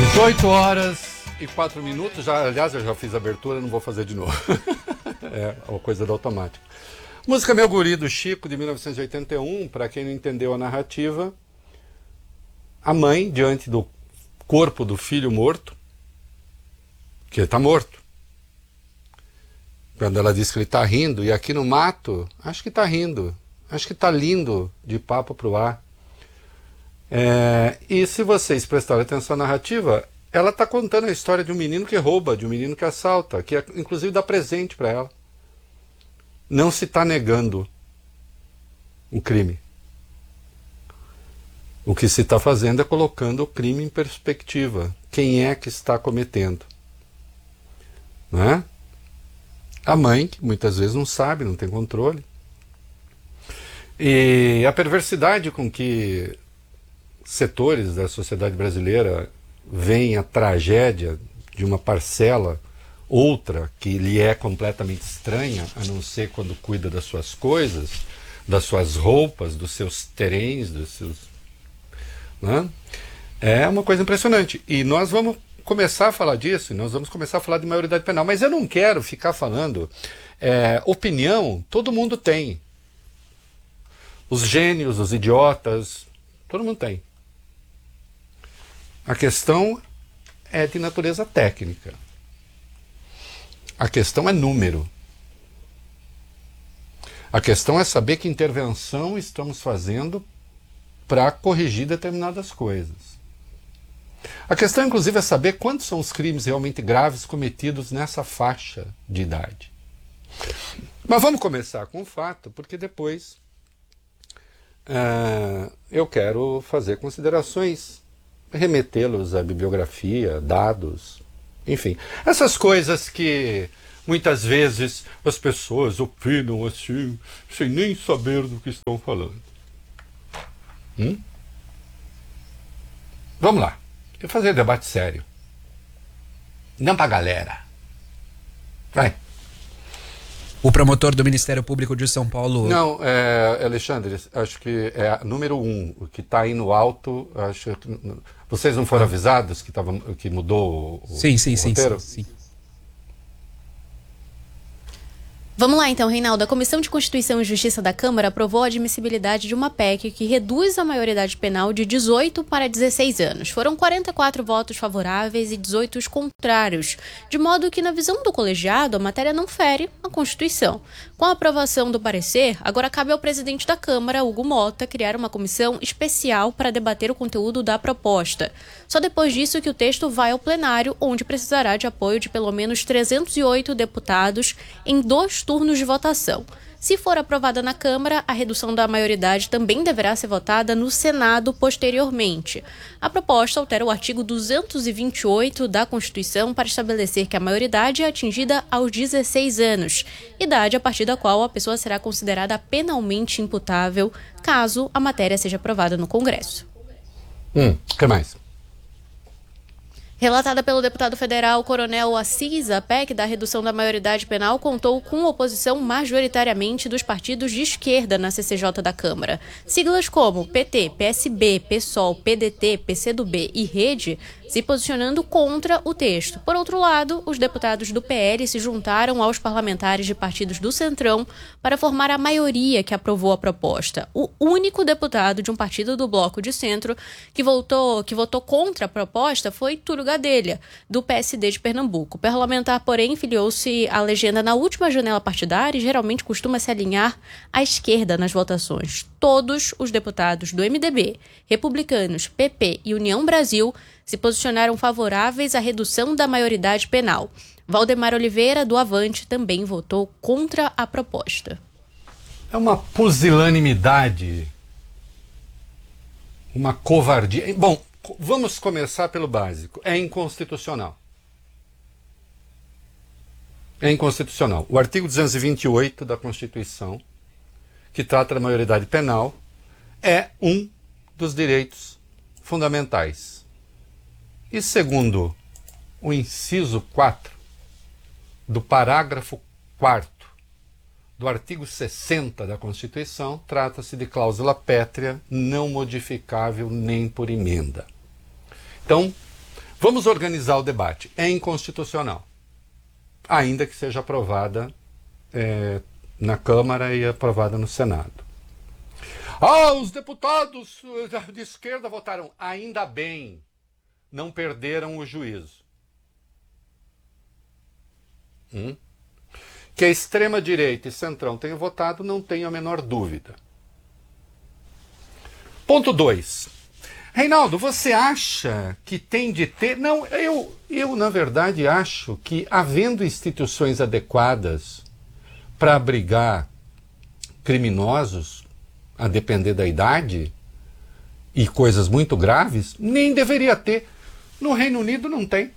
18h04. Aliás, eu já fiz a abertura, não vou fazer de novo. É uma coisa da automática. Música Meu Guri, do Chico, de 1981. Para quem não entendeu a narrativa, a mãe, diante do corpo do filho morto, que ele está morto, quando ela diz que ele está rindo, e aqui no mato, acho que está rindo, acho que está lindo, de papo para o ar. E se vocês prestarem atenção à narrativa, ela está contando a história de um menino que rouba, de um menino que assalta, que inclusive dá presente para ela. Não se está negando um crime. O que se está fazendo é colocando o crime em perspectiva. Quem é que está cometendo? Não é? A mãe, que muitas vezes não sabe, não tem controle. E a perversidade com que setores da sociedade brasileira veem a tragédia de uma parcela, outra que lhe é completamente estranha, a não ser quando cuida das suas coisas, das suas roupas, dos seus terrenos, dos seus... Né? É uma coisa impressionante. E nós vamos começar a falar disso, nós vamos começar a falar de maioridade penal. Mas eu não quero ficar falando... opinião, todo mundo tem. Os gênios, os idiotas, todo mundo tem. A questão é de natureza técnica. A questão é número. A questão é saber que intervenção estamos fazendo para corrigir determinadas coisas. A questão, inclusive, é saber quantos são os crimes realmente graves cometidos nessa faixa de idade. Mas vamos começar com o fato, porque depois eu quero fazer considerações, remetê-los à bibliografia, dados, enfim. Essas coisas que muitas vezes as pessoas opinam assim, sem nem saber do que estão falando. Vamos lá. Eu vou fazer debate sério. Não pra galera. Vai. O promotor do Ministério Público de São Paulo... Não, Alexandre, acho que é número 1, o que está aí no alto. Acho que, vocês não foram avisados que mudou o roteiro? Sim. Vamos lá então, Reinaldo. A Comissão de Constituição e Justiça da Câmara aprovou a admissibilidade de uma PEC que reduz a maioridade penal de 18 para 16 anos. Foram 44 votos favoráveis e 18 os contrários, de modo que, na visão do colegiado, a matéria não fere a Constituição. Com a aprovação do parecer, agora cabe ao presidente da Câmara, Hugo Mota, criar uma comissão especial para debater o conteúdo da proposta. Só depois disso que o texto vai ao plenário, onde precisará de apoio de pelo menos 308 deputados em 2 turnos de votação. Se for aprovada na Câmara, a redução da maioridade também deverá ser votada no Senado posteriormente. A proposta altera o artigo 228 da Constituição para estabelecer que a maioridade é atingida aos 16 anos, idade a partir da qual a pessoa será considerada penalmente imputável, caso a matéria seja aprovada no Congresso. O que mais? Relatada pelo deputado federal Coronel Assis, a PEC da redução da maioridade penal contou com oposição majoritariamente dos partidos de esquerda na CCJ da Câmara. Siglas como PT, PSB, PSOL, PDT, PCdoB e Rede se posicionando contra o texto. Por outro lado, os deputados do PL se juntaram aos parlamentares de partidos do Centrão para formar a maioria que aprovou a proposta. O único deputado de um partido do Bloco de Centro que votou contra a proposta foi Túlio Gadelha, do PSD de Pernambuco. O parlamentar, porém, filiou-se à legenda na última janela partidária e geralmente costuma se alinhar à esquerda nas votações. Todos os deputados do MDB, Republicanos, PP e União Brasil se posicionaram favoráveis à redução da maioridade penal. Valdemar Oliveira, do Avante, também votou contra a proposta. É uma pusilanimidade, uma covardia. Bom, vamos começar pelo básico. É inconstitucional. É inconstitucional. O artigo 228 da Constituição, que trata da maioridade penal, é um dos direitos fundamentais. E segundo o inciso 4 do parágrafo 4º do artigo 60 da Constituição, trata-se de cláusula pétrea não modificável nem por emenda. Então, Vamos organizar o debate. É inconstitucional, ainda que seja aprovada na Câmara e aprovada no Senado. Os deputados de esquerda votaram. Ainda bem, não perderam o juízo. Que a extrema-direita e centrão tenham votado, não tenho a menor dúvida. Ponto 2. Reinaldo, você acha que tem de ter... Não, eu na verdade acho que, havendo instituições adequadas para abrigar criminosos, a depender da idade, e coisas muito graves, nem deveria ter. No Reino Unido não tem.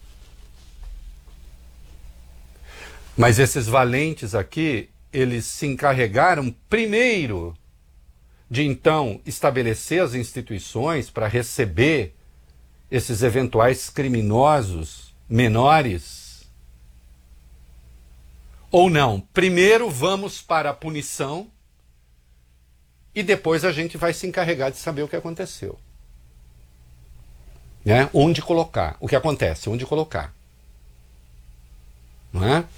Mas esses valentes aqui, eles se encarregaram primeiro de então estabelecer as instituições para receber esses eventuais criminosos menores. Ou não? Primeiro vamos para a punição e depois a gente vai se encarregar de saber o que aconteceu. Né? Onde colocar. O que acontece, onde colocar. Não é?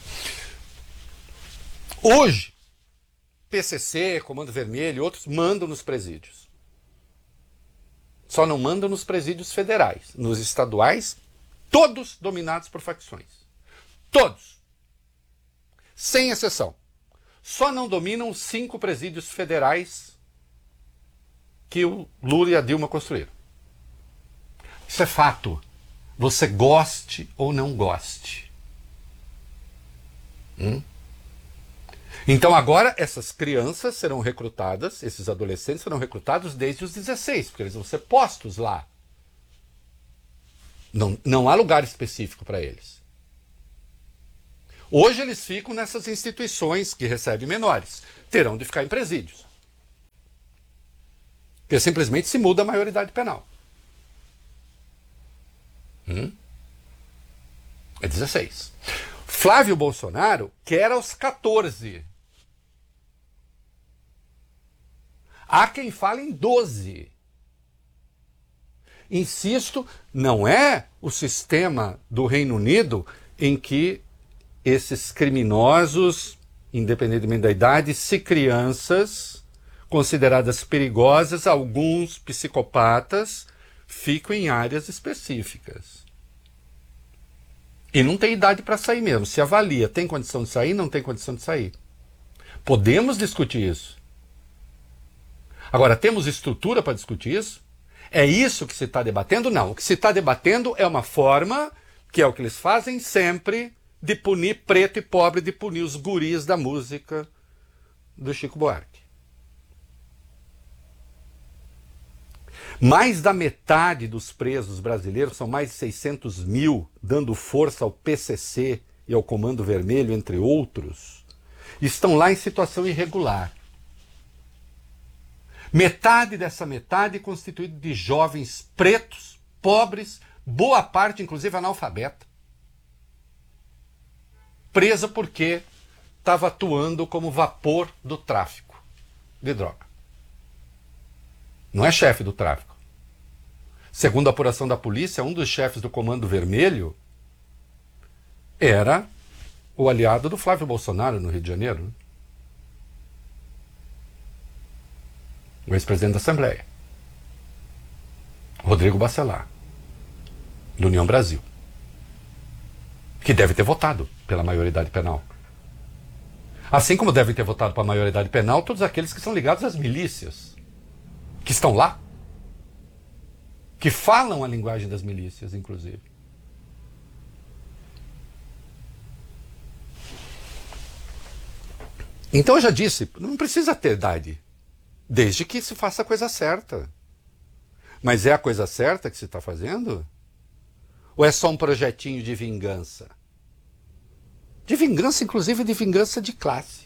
Hoje, PCC, Comando Vermelho e outros mandam nos presídios. Só não mandam nos presídios federais. Nos estaduais, todos dominados por facções. Todos. Sem exceção. Só não dominam os 5 presídios federais que o Lula e a Dilma construíram. Isso é fato. Você goste ou não goste. Então agora essas crianças serão recrutadas, esses adolescentes serão recrutados desde os 16, porque eles vão ser postos lá. Não há lugar específico para eles. Hoje eles ficam nessas instituições que recebem menores. Terão de ficar em presídios. Porque simplesmente se muda a maioridade penal. É 16. Flávio Bolsonaro quer aos 14. Há quem fale em 12. Insisto, não é o sistema do Reino Unido em que esses criminosos, independentemente da idade, se crianças consideradas perigosas, alguns psicopatas, ficam em áreas específicas. E não tem idade para sair mesmo. Se avalia, tem condição de sair, não tem condição de sair. Podemos discutir isso. Agora, temos estrutura para discutir isso? É isso que se está debatendo? Não. O que se está debatendo é uma forma, que é o que eles fazem sempre, de punir preto e pobre, de punir os guris da música do Chico Buarque. Mais da metade dos presos brasileiros, são mais de 600 mil, dando força ao PCC e ao Comando Vermelho, entre outros, estão lá em situação irregular. Metade dessa metade constituída de jovens pretos, pobres, boa parte inclusive analfabeta. Presa porque estava atuando como vapor do tráfico de droga. Não é chefe do tráfico. Segundo a apuração da polícia, um dos chefes do Comando Vermelho era o aliado do Flávio Bolsonaro no Rio de Janeiro. O ex-presidente da Assembleia. Rodrigo Bacelar, do União Brasil. Que deve ter votado pela maioridade penal. Assim como devem ter votado para a maioridade penal todos aqueles que são ligados às milícias, que estão lá, que falam a linguagem das milícias, inclusive. Então eu já disse, não precisa ter idade, desde que se faça a coisa certa. Mas é a coisa certa que se está fazendo? Ou é só um projetinho de vingança? De vingança, inclusive de vingança de classe.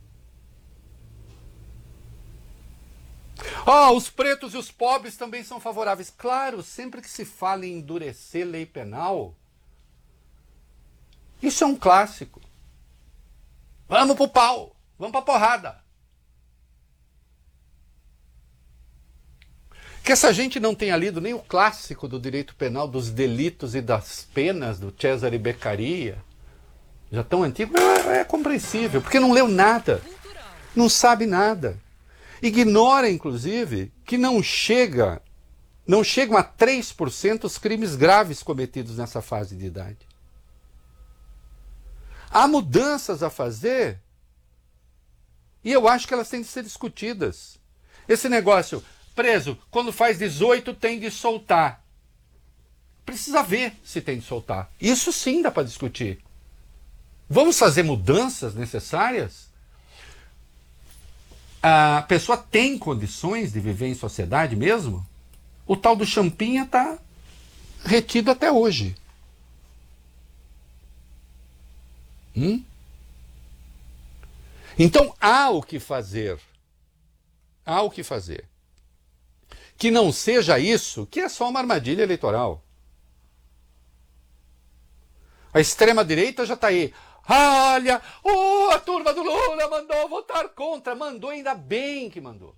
Os pretos e os pobres também são favoráveis. Claro, sempre que se fala em endurecer lei penal, isso é um clássico. Vamos pro pau, vamos pra porrada. Que essa gente não tenha lido nem o clássico do direito penal dos delitos e das penas, do Cesare Beccaria, já tão antigo, é compreensível, porque não leu nada, não sabe nada. Ignora, inclusive, que não chegam a 3% os crimes graves cometidos nessa fase de idade. Há mudanças a fazer e eu acho que elas têm de ser discutidas. Esse negócio, preso, quando faz 18 tem de soltar. Precisa ver se tem de soltar. Isso sim dá para discutir. Vamos fazer mudanças necessárias? A pessoa tem condições de viver em sociedade mesmo? O tal do Champinha está retido até hoje. Então há o que fazer. Há o que fazer. Que não seja isso, que é só uma armadilha eleitoral. A extrema-direita já está aí. Olha, a turma do Lula mandou votar contra. Mandou, ainda bem que mandou.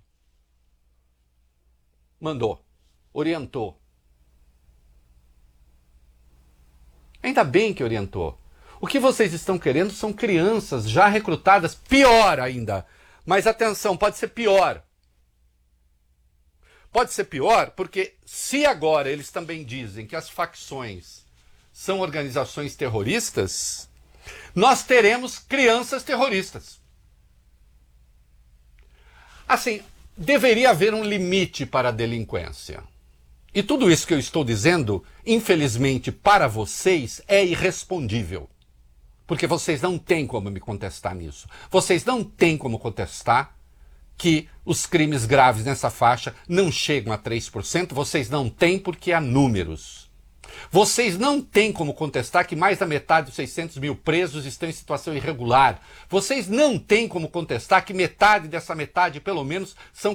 Mandou. Orientou. Ainda bem que orientou. O que vocês estão querendo são crianças já recrutadas, pior ainda. Mas atenção, pode ser pior. Pode ser pior porque se agora eles também dizem que as facções são organizações terroristas, nós teremos crianças terroristas. Assim, deveria haver um limite para a delinquência. E tudo isso que eu estou dizendo, infelizmente para vocês, é irrespondível. Porque vocês não têm como me contestar nisso. Vocês não têm como contestar que os crimes graves nessa faixa não chegam a 3%. Vocês não têm porque há números. Vocês não têm como contestar que mais da metade dos 600 mil presos estão em situação irregular. Vocês não têm como contestar que metade dessa metade, pelo menos, são